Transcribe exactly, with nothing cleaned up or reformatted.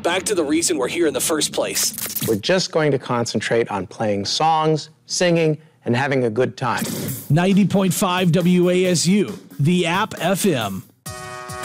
back to the reason we're here in the first place. We're just going to concentrate on playing songs, singing, and having a good time. ninety point five W A S U, the App F M.